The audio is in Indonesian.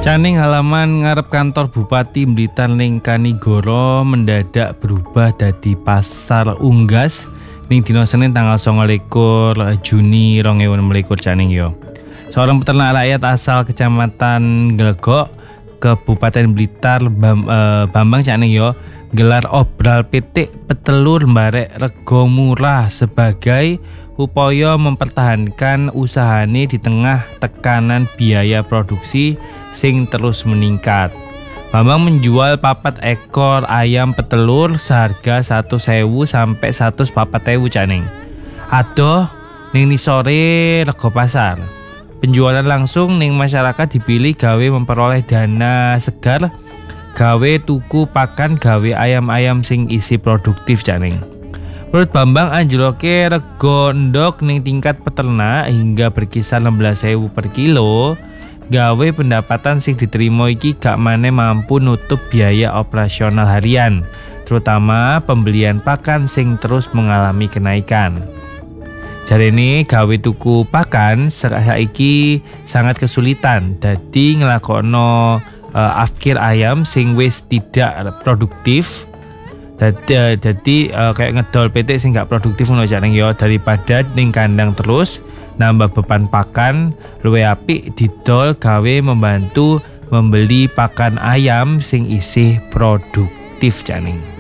Caning halaman ngarep kantor Bupati Blitar ning Kanigoro mendadak berubah dadi pasar unggas ning dina Senin tanggal 29 Juni 2021 caning yo. Seorang peternak rakyat asal Kecamatan Glegok, Kabupaten Blitar Bambang caning yo gelar obral pitik petelur mbarek rego murah sebagai upaya mempertahankan usahane di tengah tekanan biaya produksi sing terus meningkat. Bambang menjual 4 ekor ayam petelur seharga 1.000 sampai 140.000 caning. Adoh ning nisore rego pasar. Penjualan langsung ning masyarakat dipilih gawe memperoleh dana segar gawe tuku pakan gawe ayam-ayam sing isi produktif caning. Menurut Bambang anjloke rego endok ning tingkat peternak hingga berkisar 16.000 per kilo gawe pendapatan sing diterima iki gak maneh mampu nutup biaya operasional harian, terutama pembelian pakan sing terus mengalami kenaikan. Jarene gawe tuku pakan saiki sangat kesulitan, dadi nglakokno afkir ayam sing wis tidak produktif. Jadi kayak ngedol pitik sing gak produktif ngono caning yo, daripada ning kandang terus nambah beban pakan, luwih apik didol gawe membantu membeli pakan ayam sing isih produktif caning.